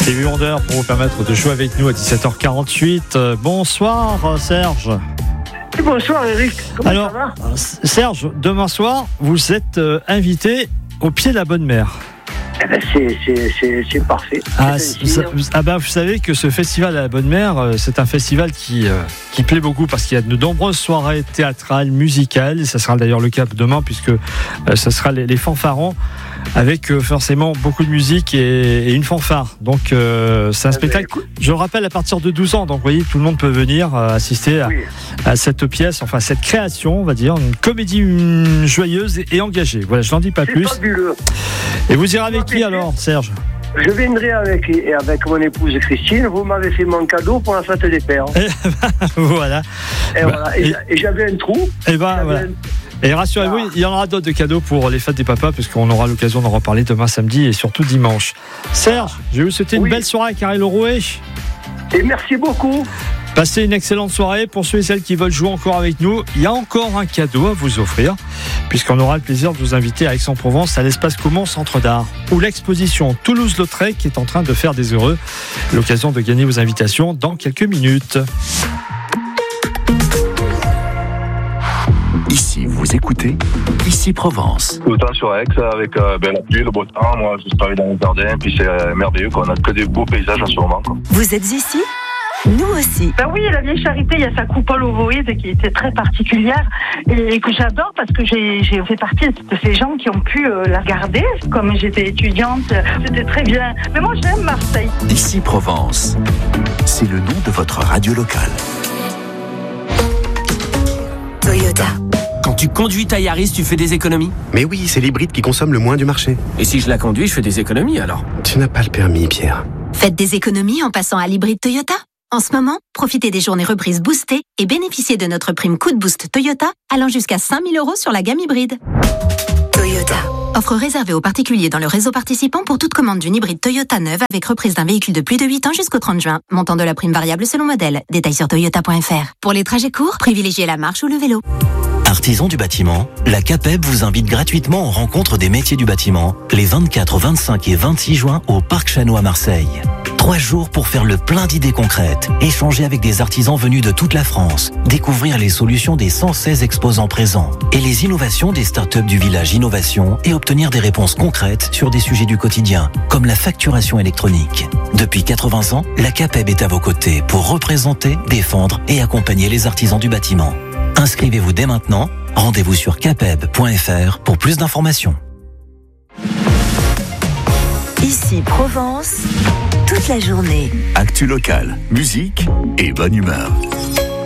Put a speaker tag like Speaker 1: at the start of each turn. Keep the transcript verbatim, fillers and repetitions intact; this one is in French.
Speaker 1: Stevie Wonder pour vous permettre de jouer avec nous à dix-sept heures quarante-huit. Bonsoir Serge.
Speaker 2: Bonsoir Eric. Comment
Speaker 1: Alors,
Speaker 2: ça va ?
Speaker 1: Serge, demain soir, vous êtes euh, invité au pied de la Bonne Mère.
Speaker 2: Eh ben c'est, c'est, c'est, c'est parfait.
Speaker 1: Ah,
Speaker 2: c'est
Speaker 1: ça, ah bah, vous savez que ce festival à la Bonne Mère, euh, c'est un festival qui, euh, qui plaît beaucoup parce qu'il y a de nombreuses soirées théâtrales, musicales. Et ça sera d'ailleurs le cas demain puisque euh, ce sera les, les fanfarons avec euh, forcément beaucoup de musique et, et une fanfare. Donc euh, c'est un
Speaker 2: eh
Speaker 1: spectacle,
Speaker 2: ben,
Speaker 1: je le rappelle, à partir de douze ans. Donc vous voyez, tout le monde peut venir euh, assister à,
Speaker 2: oui.
Speaker 1: à cette pièce, enfin cette création, on va dire, une comédie hum, joyeuse et, et engagée. Voilà, je n'en dis pas
Speaker 2: C'est
Speaker 1: plus.
Speaker 2: fabuleux.
Speaker 1: Et vous irez avec qui alors, Serge ?
Speaker 2: Je viendrai avec, avec mon épouse Christine. Vous m'avez fait mon cadeau pour la fête des pères.
Speaker 1: Voilà.
Speaker 2: Et,
Speaker 1: Bah,
Speaker 2: voilà. et,
Speaker 1: et-
Speaker 2: et j'avais un trou.
Speaker 1: Et ben
Speaker 2: J'avais
Speaker 1: voilà.
Speaker 2: un-
Speaker 1: Et rassurez-vous,
Speaker 2: Ah.
Speaker 1: il y en aura d'autres de cadeaux pour les fêtes des papas, puisqu'on aura l'occasion d'en reparler demain samedi et surtout dimanche. Serge, je vais vous souhaiter une
Speaker 2: Oui.
Speaker 1: belle soirée à Carré-le-Rouet.
Speaker 2: Et merci beaucoup.
Speaker 1: Passez une excellente soirée. Pour ceux et celles qui veulent jouer encore avec nous, il y a encore un cadeau à vous offrir, puisqu'on aura le plaisir de vous inviter à Aix-en-Provence à l'Espace Commun Centre d'Art, où l'exposition Toulouse-Lautrec est en train de faire des heureux. L'occasion de gagner vos invitations dans quelques minutes.
Speaker 3: Ici, vous écoutez Ici Provence.
Speaker 4: Tout le temps sur Aix avec euh, ben, la pluie, le beau temps. Moi, je travaille dans le jardin, puis c'est euh, merveilleux. Quoi. On a que des beaux paysages en ce moment. Quoi.
Speaker 5: Vous êtes ici ? Nous aussi.
Speaker 6: Ben oui, la vieille charité, il y a sa coupole ovoïde qui était très particulière et que j'adore parce que j'ai, j'ai fait partie de ces gens qui ont pu euh, la garder. Comme j'étais étudiante, c'était très bien. Mais moi, j'aime Marseille.
Speaker 3: Ici Provence. C'est le nom de votre radio locale.
Speaker 5: Toyota.
Speaker 7: Quand tu conduis ta Yaris, tu fais des économies.
Speaker 8: Mais oui, c'est l'hybride qui consomme le moins du marché.
Speaker 7: Et si je la conduis, je fais des économies alors.
Speaker 8: Tu n'as pas le permis, Pierre.
Speaker 5: Faites des économies en passant à l'hybride Toyota. En ce moment, profitez des journées reprises boostées et bénéficiez de notre prime coup de boost Toyota allant jusqu'à cinq mille euros sur la gamme hybride. Toyota. Offre réservée aux particuliers dans le réseau participant pour toute commande d'une hybride Toyota neuve avec reprise d'un véhicule de plus de huit ans jusqu'au trente juin. Montant de la prime variable selon modèle. Détails sur toyota point f r. Pour les trajets courts, privilégiez la marche ou le vélo.
Speaker 9: Artisans du bâtiment, la CAPEB vous invite gratuitement aux rencontres des métiers du bâtiment les vingt-quatre, vingt-cinq et vingt-six juin au Parc Chano à Marseille. Trois jours pour faire le plein d'idées concrètes, échanger avec des artisans venus de toute la France, découvrir les solutions des cent seize exposants présents et les innovations des startups du village Innovation et obtenir des réponses concrètes sur des sujets du quotidien, comme la facturation électronique. Depuis quatre-vingts ans, la CAPEB est à vos côtés pour représenter, défendre et accompagner les artisans du bâtiment. Inscrivez-vous dès maintenant. Rendez-vous sur capeb point f r pour plus d'informations.
Speaker 5: Ici Provence, toute la journée.
Speaker 3: Actu locale, musique et bonne humeur.